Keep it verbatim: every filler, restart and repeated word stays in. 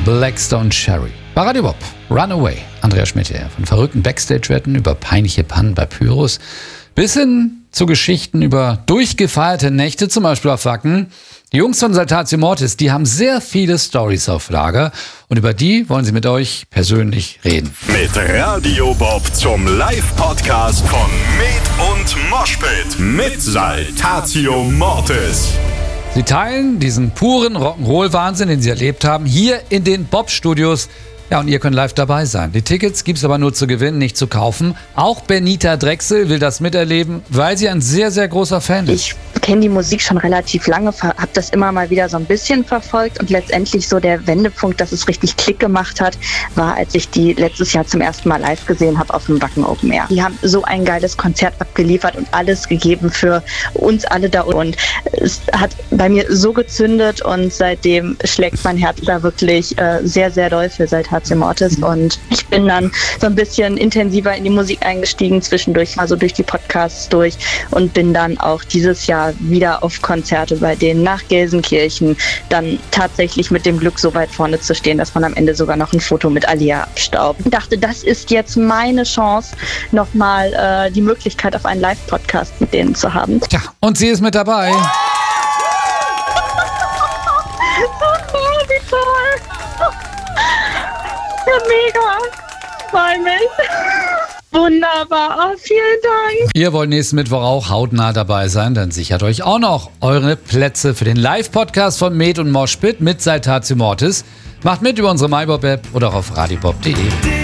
Blackstone Cherry. Bei Radio Bob, Runaway. Andreas Schmidt hier. Von verrückten Backstage-Wetten über peinliche Pannen bei Pyros bis hin zu Geschichten über durchgefeierte Nächte, zum Beispiel auf Wacken. Die Jungs von Saltatio Mortis, die haben sehr viele Storys auf Lager und über die wollen sie mit euch persönlich reden. Mit Radio Bob zum Live-Podcast von Med und Moshpit mit Saltatio Mortis. Sie teilen diesen puren Rock'n'Roll-Wahnsinn, den sie erlebt haben, hier in den Bob-Studios. Ja, und ihr könnt live dabei sein. Die Tickets gibt's aber nur zu gewinnen, nicht zu kaufen. Auch Benita Drechsel will das miterleben, weil sie ein sehr, sehr großer Fan ist. Ich kenne die Musik schon relativ lange, habe das immer mal wieder so ein bisschen verfolgt und letztendlich so der Wendepunkt, dass es richtig Klick gemacht hat, war, als ich die letztes Jahr zum ersten Mal live gesehen habe auf dem Wacken Open Air. Die haben so ein geiles Konzert abgeliefert und alles gegeben für uns alle da und es hat bei mir so gezündet und seitdem schlägt mein Herz da wirklich äh, sehr, sehr doll für Saltatio Mortis und ich bin dann so ein bisschen intensiver in die Musik eingestiegen, zwischendurch also durch die Podcasts durch und bin dann auch dieses Jahr wieder auf Konzerte bei denen nach Gelsenkirchen, dann tatsächlich mit dem Glück so weit vorne zu stehen, dass man am Ende sogar noch ein Foto mit Alia abstaubt. Ich dachte, das ist jetzt meine Chance, nochmal äh, die Möglichkeit auf einen Live-Podcast mit denen zu haben. Tja, und sie ist mit dabei. Oh, wie toll! Ja, mega! Freue mich! Wunderbar, oh, vielen Dank. Ihr wollt nächsten Mittwoch auch hautnah dabei sein, dann sichert euch auch noch eure Plätze für den Live-Podcast von Med und Moshpit mit Saltatio Mortis. Macht mit über unsere MyBob-App oder auch auf radiobob punkt de.